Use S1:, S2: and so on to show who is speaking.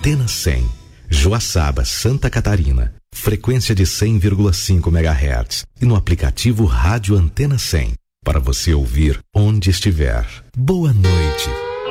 S1: Antena 100, Joaçaba, Santa Catarina. Frequência de 100,5 MHz. E no aplicativo Rádio Antena 100. Para você ouvir onde estiver. Boa noite.